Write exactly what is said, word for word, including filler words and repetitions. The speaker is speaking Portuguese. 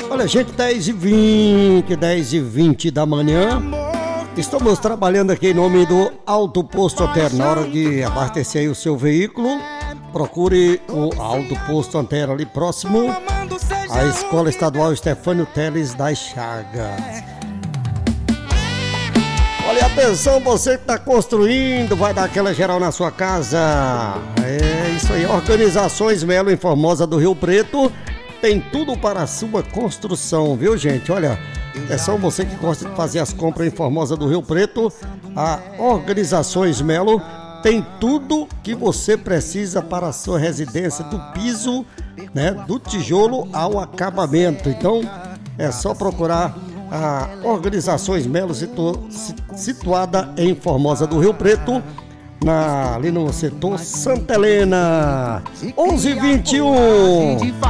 Olha, gente, dez e vinte, dez e vinte da manhã. Estamos trabalhando aqui em nome do Alto Posto Antero. Na hora de abastecer aí o seu veículo, procure o Alto Posto Antero ali próximo à Escola Estadual Estefânio Teles das Chagas. Olha, atenção, você que está construindo, vai dar aquela geral na sua casa. É isso aí, Organizações Melo em Formosa do Rio Preto tem tudo para a sua construção, viu, gente? Olha, atenção, você que gosta de fazer as compras em Formosa do Rio Preto, a Organizações Melo tem tudo que você precisa para a sua residência, do piso, né, do tijolo ao acabamento. Então, é só procurar a Organizações Melo, situ, situada em Formosa do Rio Preto, na, ali no setor Santa Helena. onze e vinte e um.